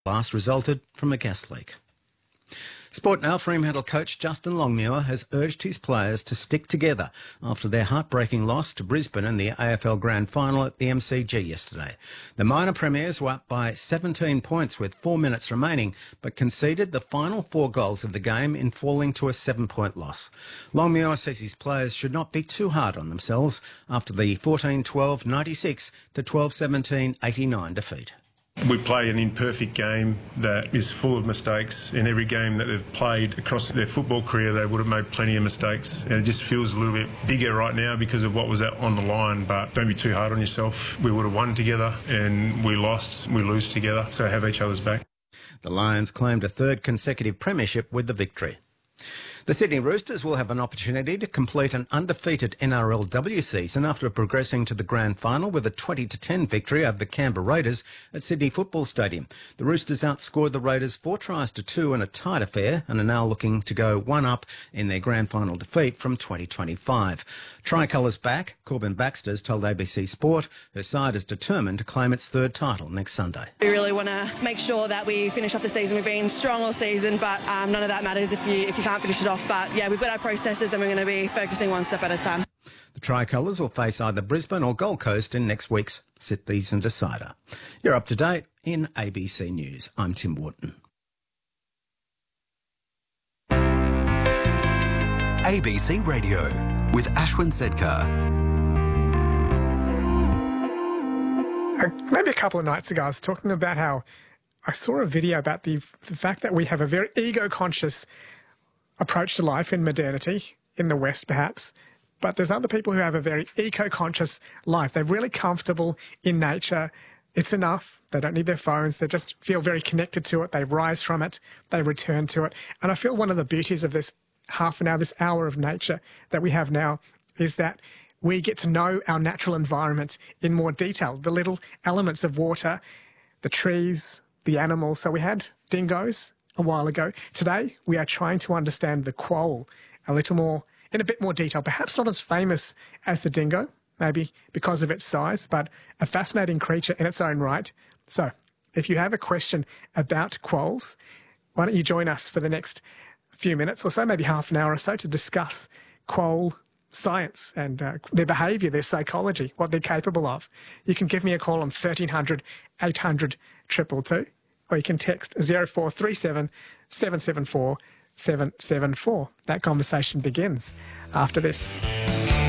blast resulted from a gas leak. Sport now. Fremantle coach Justin Longmuir has urged his players to stick together after their heartbreaking loss to Brisbane in the AFL Grand Final at the MCG yesterday. The minor premiers were up by 17 points with 4 minutes remaining, but conceded the final 4 goals of the game in falling to a 7-point loss. Longmuir says his players should not be too hard on themselves after the 14-12 96 to 12-17 89 defeat. We play an imperfect game that is full of mistakes. In every game that they've played across their football career, they would have made plenty of mistakes. And it just feels a little bit bigger right now because of what was on the line. But don't be too hard on yourself. We would have won together and we lost, we lose together. So have each other's back. The Lions claimed a 3rd consecutive premiership with the victory. The Sydney Roosters will have an opportunity to complete an undefeated NRLW season after progressing to the grand final with a 20-10 victory over the Canberra Raiders at Sydney Football Stadium. The Roosters outscored the Raiders 4-2 in a tight affair and are now looking to go one up in their grand final defeat from 2025. Tricolour's back, Corbin Baxter, told ABC Sport her side is determined to claim its 3rd title next Sunday. We really want to make sure that we finish off the season. We've been strong all season, but none of that matters if you can't finish it off. But yeah, we've got our processes and we're going to be focusing one step at a time. The Tricolours will face either Brisbane or Gold Coast in next week's Season Decider. You're up to date in ABC News. I'm Tim Wharton. ABC Radio with Ashwin Sedkar. Maybe a couple of nights ago, I was talking about how I saw a video about the fact that we have a very ego-conscious approach to life in modernity, in the West perhaps, but there's other people who have a very eco-conscious life. They're really comfortable in nature. It's enough. They don't need their phones. They just feel very connected to it. They rise from it. They return to it. And I feel one of the beauties of this half an hour, this hour of nature that we have now is that we get to know our natural environment in more detail, the little elements of water, the trees, the animals. So we had dingoes a while ago. Today, we are trying to understand the quoll a little more, in a bit more detail. Perhaps not as famous as the dingo, maybe because of its size, but a fascinating creature in its own right. So, if you have a question about quolls, why don't you join us for the next few minutes or so, maybe half an hour or so, to discuss quoll science and their behaviour, their psychology, what they're capable of. You can give me a call on 1300 800 222. Or you can text 0437 774 774. That conversation begins after this.